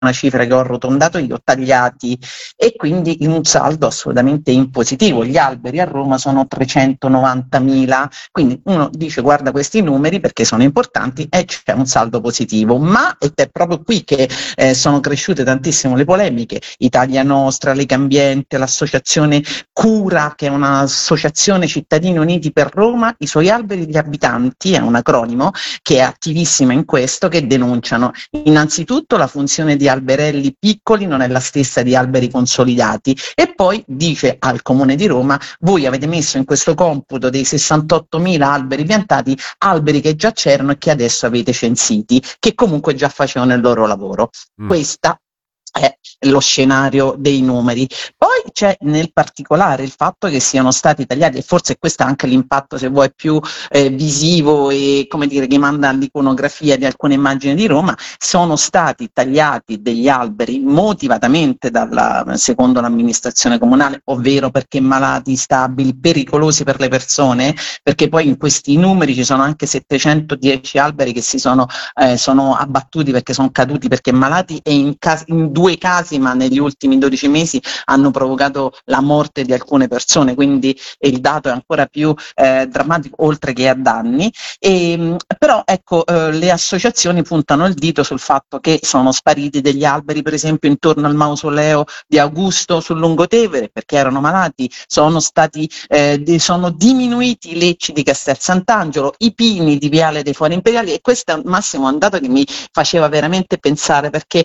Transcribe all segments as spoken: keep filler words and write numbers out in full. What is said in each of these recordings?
una cifra che ho arrotondato io, tagliati, e quindi in un saldo assolutamente in positivo. Gli alberi a Roma sono trecentonovantamila, quindi uno dice guarda questi numeri perché sono importanti e c'è un saldo positivo, ma ed è proprio qui che eh, sono cresciute tantissimo le polemiche. Italia Nostra, Lega Ambiente, l'associazione Cura, che è un'associazione Cittadini Uniti per Roma, i suoi alberi gli abitanti, è un acronimo che è attivissima in questo, che denunciano innanzitutto la funzione di alberelli piccoli non è la stessa di alberi consolidati, e poi dice al Comune di Roma voi avete messo in questo computo dei sessantottomila alberi piantati alberi che già c'erano e che adesso avete censiti, che comunque già facevano il loro lavoro. Mm. Questa è lo scenario dei numeri. Poi c'è nel particolare il fatto che siano stati tagliati, e forse questo è anche l'impatto, se vuoi, più eh, visivo e come dire che manda all'iconografia di alcune immagini di Roma. Sono stati tagliati degli alberi motivatamente dalla, secondo l'amministrazione comunale, ovvero perché malati, stabili, pericolosi per le persone, perché poi in questi numeri ci sono anche settecentodieci alberi che si sono, eh, sono abbattuti perché sono caduti perché malati, e in, cas- in due casi, ma negli ultimi dodici mesi, hanno provocato la morte di alcune persone, quindi il dato è ancora più eh, drammatico, oltre che a danni. E, però ecco, eh, le associazioni puntano il dito sul fatto che sono spariti degli alberi, per esempio intorno al mausoleo di Augusto sul Lungotevere, perché erano malati, sono stati eh, sono diminuiti i lecci di Castel Sant'Angelo, i pini di Viale dei Fori Imperiali, e questo è un massimo un dato che mi faceva veramente pensare, perché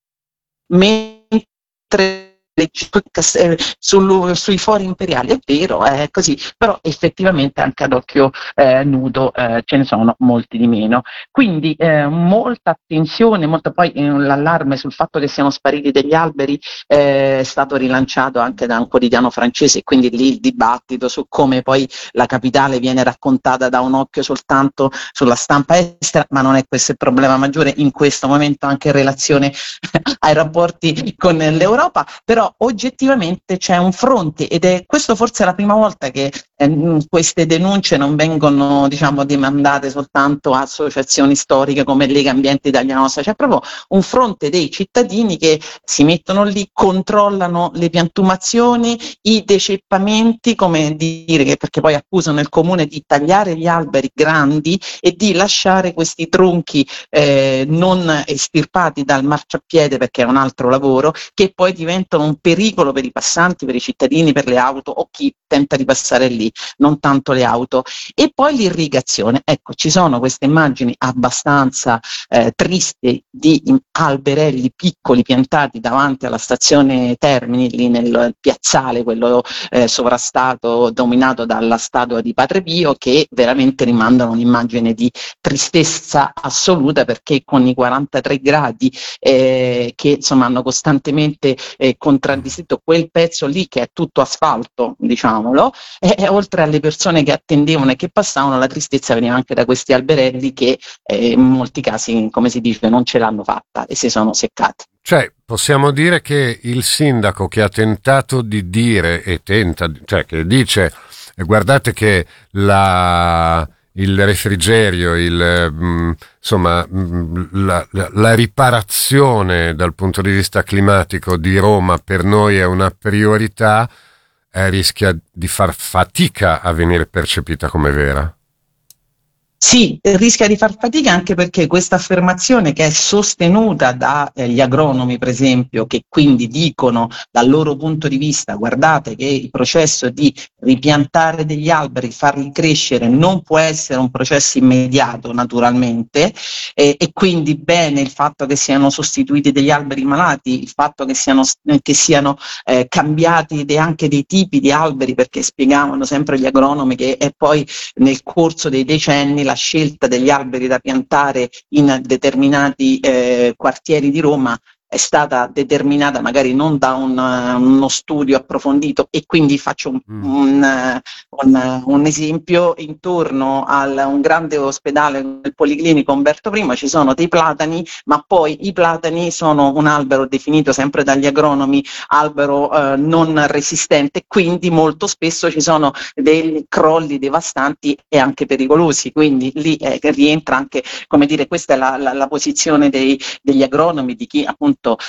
mentre sul, sui fori imperiali è vero, è così, però effettivamente anche ad occhio eh, nudo eh, ce ne sono molti di meno, quindi eh, molta attenzione, molta, poi eh, l'allarme sul fatto che siano spariti degli alberi eh, è stato rilanciato anche da un quotidiano francese, quindi lì il dibattito su come poi la capitale viene raccontata da un occhio soltanto sulla stampa estera, ma non è questo il problema maggiore in questo momento, anche in relazione ai rapporti con l'Europa. Però oggettivamente c'è un fronte, ed è questo forse la prima volta che eh, queste denunce non vengono, diciamo, demandate soltanto a associazioni storiche come Lega Ambiente Italia Nostra, c'è proprio un fronte dei cittadini che si mettono lì, controllano le piantumazioni, i deceppamenti, come dire, che perché poi accusano il comune di tagliare gli alberi grandi e di lasciare questi tronchi eh, non estirpati dal marciapiede, perché è un altro lavoro, che poi diventano un pericolo per i passanti, per i cittadini, per le auto o chi tenta di passare lì, non tanto le auto. E poi l'irrigazione, ecco, ci sono queste immagini abbastanza eh, tristi di alberelli piccoli piantati davanti alla stazione Termini, lì nel piazzale, quello eh, sovrastato, dominato dalla statua di Padre Pio, che veramente rimandano un'immagine di tristezza assoluta, perché con i quarantatré gradi eh, che insomma hanno costantemente eh, contraddistinto quel pezzo lì, che è tutto asfalto, diciamolo, e, e oltre alle persone che attendevano e che passavano, la tristezza veniva anche da questi alberelli che eh, in molti casi, come si dice, non ce l'hanno fatta e si sono seccati. Cioè, possiamo dire che il sindaco che ha tentato di dire e tenta, cioè che dice guardate che la il refrigerio, il, mh, insomma mh, la, la, la riparazione dal punto di vista climatico di Roma per noi è una priorità, eh, rischia di far fatica a venire percepita come vera. Sì, rischia di far fatica, anche perché questa affermazione, che è sostenuta dagli eh, agronomi, per esempio, che quindi dicono dal loro punto di vista guardate che il processo di ripiantare degli alberi, farli crescere, non può essere un processo immediato naturalmente, eh, e quindi bene il fatto che siano sostituiti degli alberi malati, il fatto che siano, che siano eh, cambiati de, anche dei tipi di alberi, perché spiegavano sempre gli agronomi che è poi nel corso dei decenni la scelta degli alberi da piantare in determinati eh, quartieri di Roma è stata determinata magari non da un, uh, uno studio approfondito, e quindi faccio un, mm. un, un, un esempio: intorno a un grande ospedale, il Policlinico Umberto I, ci sono dei platani, ma poi i platani sono un albero definito sempre dagli agronomi albero uh, non resistente, quindi molto spesso ci sono dei crolli devastanti e anche pericolosi, quindi lì eh, rientra anche, come dire, questa è la, la, la posizione dei, degli agronomi, di chi appunto appunto